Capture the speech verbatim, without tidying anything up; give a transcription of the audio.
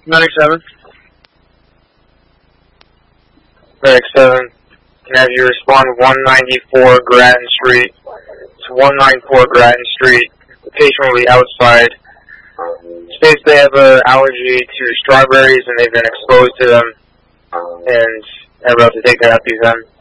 ninety-seven. Medic seven, can I have you respond one ninety-four Grattan Street. It's one ninety-four Grattan Street. The patient will be outside. States they have an allergy to strawberries and they've been exposed to them, and everyone has to take their EpiPen.